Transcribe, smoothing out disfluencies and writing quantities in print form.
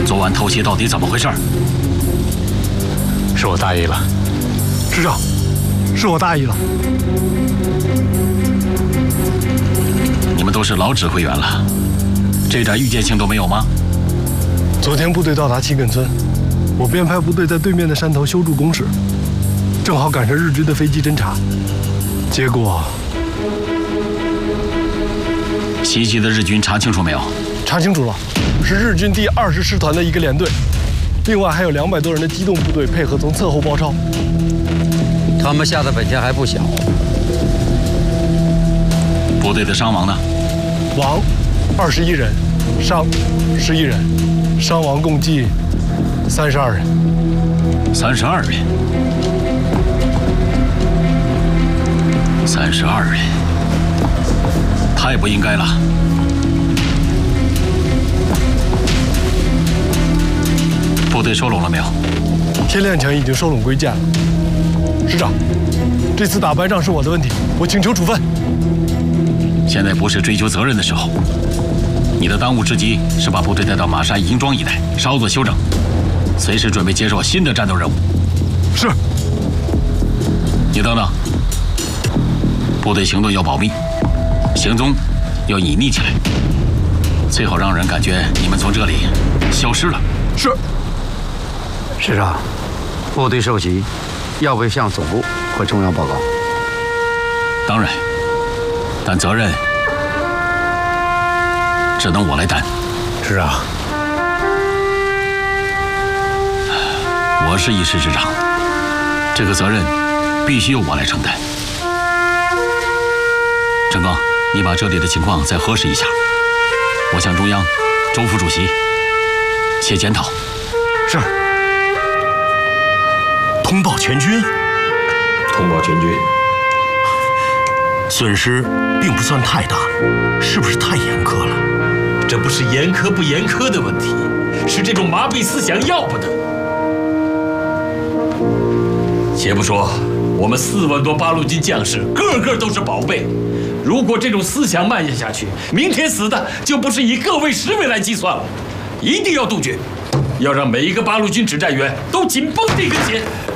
昨晚偷袭到底怎么回事？ 是我大意了， 师长，是我大意了。 你们都是老指挥员了，这点预见性都没有吗？ 昨天部队到达七根村，我便派部队在对面的山头修筑工事，正好赶上日军的飞机侦察，结果袭击的日军查清楚没有？ 查清楚了，是日军第20师团的一个连队，另外还有200多人的机动部队配合从侧后包抄。 他们下的本钱还不小。 部队的伤亡呢？ 亡21人，伤11人，伤亡共计32人。 32人，32人，太不应该了。部队收拢了没有？ 天亮前已经收拢归建了。师长，这次打败仗是我的问题，我请求处分。 现在不是追究责任的时候，你的当务之急是把部队带到马山营庄一带，稍作休整，随时准备接受新的战斗任务。 是。 你等等，部队行动要保密，行踪要隐匿起来，最好让人感觉你们从这里消失了。 是。 师长，部队受袭，要不要向总部或中央报告？ 当然，但责任只能我来担。 师长， 我是一师之长，这个责任必须由我来承担。郑刚，你把这里的情况再核实一下，我向中央、周副主席写检讨。 是。通报全军。 通报全军。 损失并不算太大，是不是太严苛了？ 这不是严苛不严苛的问题，是这种麻痹思想要不得。且不说我们4万多八路军将士，个个都是宝贝。如果这种思想蔓延下去，明天死的就不是以个位、10位来计算了，一定要杜绝，要让每一个八路军指战员都紧绷这根弦。